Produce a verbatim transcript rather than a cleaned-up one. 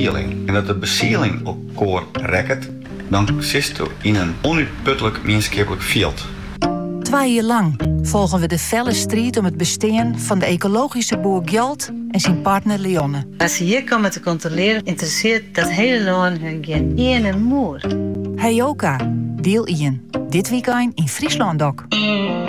besieling. En dat de besieling elkaar rekt, dan zit je in een onuitputtelijk menschappelijk veld. Twee jaar lang volgen we de felle strijd om het bestaan van de ecologische boer Gjalt en zijn partner Leonne. Als ze hier komen te controleren, interesseert dat hele land hun geen ene moer. Heyoka, deel één. Dit weekend in Friesland ook.